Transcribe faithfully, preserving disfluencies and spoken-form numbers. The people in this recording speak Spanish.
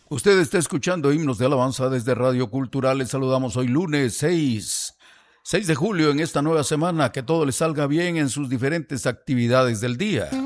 Usted está escuchando Himnos de Alabanza desde Radio Cultural. Les saludamos hoy lunes seis, seis de julio en esta nueva semana. Que todo les salga bien en sus diferentes actividades del día.